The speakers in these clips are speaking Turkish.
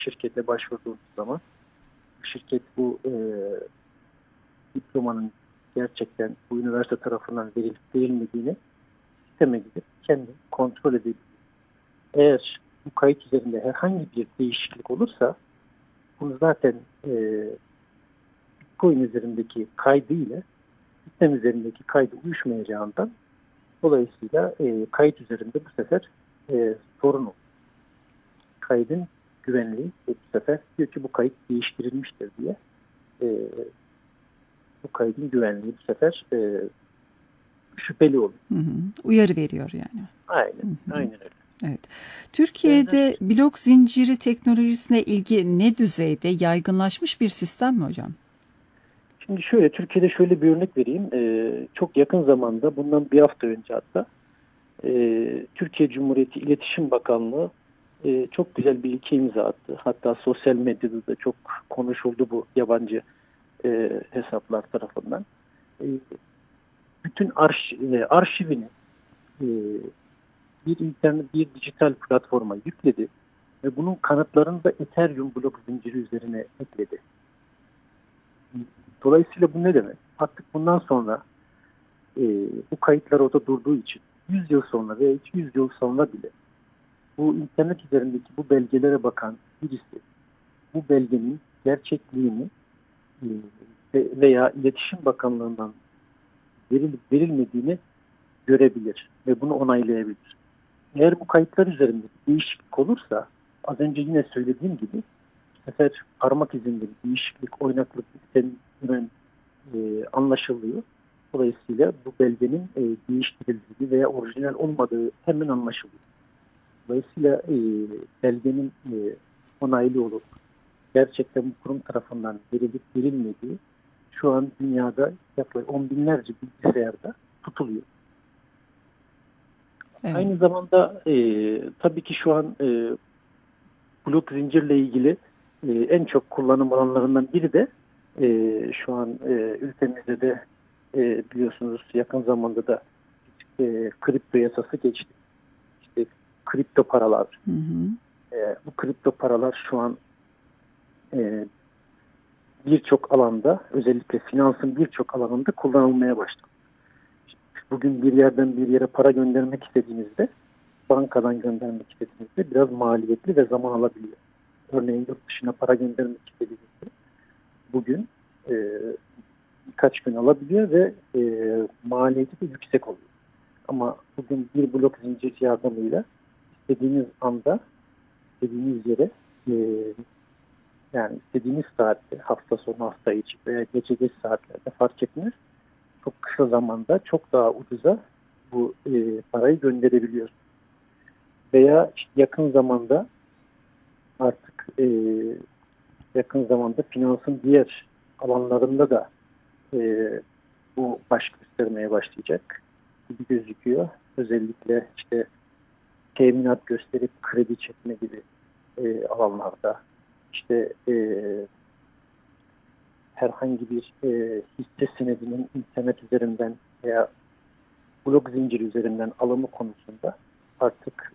şirkete başvurduğunuz zaman şirket bu diplomanın gerçekten bu üniversite tarafından verilip verilmediğini sisteme gidip kendi kontrol edebilir. Eğer bu kayıt üzerinde herhangi bir değişiklik olursa bunu zaten Bitcoin üzerindeki kaydı ile sistem üzerindeki kaydı uyuşmayacağından dolayısıyla kayıt üzerinde bu sefer sorun olur. Kaydın güvenliği bu sefer diyor ki bu kayıt değiştirilmiştir diye bu kaydın güvenliği bu sefer şüpheli olur. Uyarı veriyor yani. Aynen, aynen öyle. Evet. Türkiye'de blok zinciri teknolojisine ilgi ne düzeyde, yaygınlaşmış bir sistem mi hocam? Şimdi şöyle, Türkiye'de şöyle bir örnek vereyim. Çok yakın zamanda, bundan bir hafta önce hatta, Türkiye Cumhuriyeti İletişim Bakanlığı çok güzel bir ilke imza attı. Hatta sosyal medyada da çok konuşuldu bu yabancı hesaplar tarafından. Bütün arşivini bir dijital platforma yükledi ve bunun kanıtlarını da Ethereum blok zinciri üzerine ekledi. Dolayısıyla bu ne demek? Artık bundan sonra bu kayıtlar orada durduğu için 100 yıl sonra veya 200 yıl sonra bile bu internet üzerindeki bu belgelere bakan birisi bu belgenin gerçekliğini veya İletişim Bakanlığı'ndan verilip verilmediğini görebilir ve bunu onaylayabilir. Eğer bu kayıtlar üzerinde bir değişiklik olursa, az önce yine söylediğim gibi bu sefer parmak izinde bir değişiklik, oynaklık hemen anlaşılıyor. Dolayısıyla bu belgenin değiştirildiği veya orijinal olmadığı hemen anlaşılıyor. Dolayısıyla belgenin onaylı olup gerçekten bu kurum tarafından verilip verilmediği şu an dünyada yaklaşık 10 binlerce bilgisayarda tutuluyor. Evet. Aynı zamanda tabii ki şu an blok zincirle ilgili en çok kullanım alanlarından biri de şu an ülkemizde de biliyorsunuz yakın zamanda da kripto yasası geçti. İşte kripto paralar. Bu kripto paralar şu an birçok alanda, özellikle finansın birçok alanında kullanılmaya başladı. Bugün bir yerden bir yere para göndermek istediğinizde, bankadan göndermek istediğinizde biraz maliyetli ve zaman alabiliyor. Örneğin yurt dışına para göndermek istediğinizde bugün birkaç gün alabiliyor ve maliyeti de yüksek oluyor. Ama bugün bir blok zincir yardımıyla istediğiniz anda, istediğiniz yere yani istediğiniz saatte, hafta sonu, hafta içi veya gece geç saatlerde fark etmez. Çok kısa zamanda çok daha ucuza bu parayı gönderebiliyoruz. Veya işte yakın zamanda artık yakın zamanda finansın diğer alanlarında da bu baş göstermeye başlayacak gibi gözüküyor. Özellikle işte teminat gösterip kredi çekme gibi alanlarda işte herhangi bir hisse senedinin internet üzerinden veya blok zinciri üzerinden alımı konusunda artık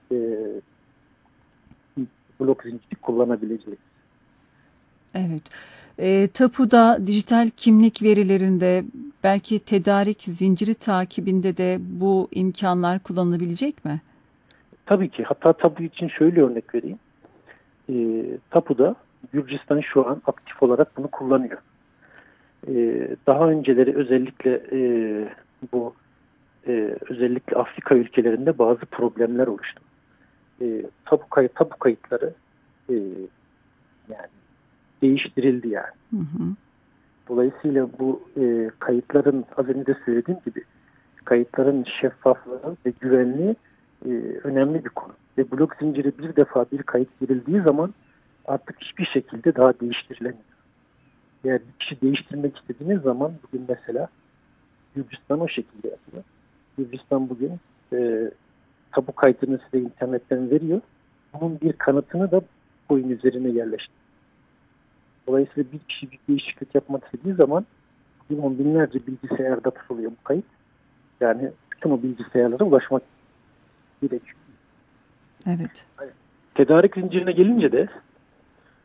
blok zinciri kullanabileceğiz. Evet. Tapuda, dijital kimlik verilerinde, belki tedarik zinciri takibinde de bu imkanlar kullanılabilecek mi? Tabii ki. Hatta tapu için şöyle örnek vereyim. Tapuda Gürcistan şu an aktif olarak bunu kullanıyor. Daha önceleri özellikle bu özellikle Afrika ülkelerinde bazı problemler oluştu. Tapu kayıtları yani değiştirildi yani. Dolayısıyla bu kayıtların az önce de söylediğim gibi kayıtların şeffaflığı ve güvenliği önemli bir konu. Ve blok zinciri bir defa bir kayıt girildiği zaman artık hiçbir şekilde daha değiştirilemiyor. Eğer bir kişi değiştirmek istediğiniz zaman bugün mesela Gürcistan o şekilde yapıyor. Gürcistan bugün tapu kaydını size internetten veriyor. Bunun bir kanıtını da coin üzerine yerleştiriyor. Dolayısıyla bir kişi bir değişiklik yapmak istediği zaman bugün on binlerce bilgisayarda tutuluyor bu kayıt. Yani bütün o bilgisayarlara ulaşmak gerekiyor. Evet. Tedarik zincirine gelince de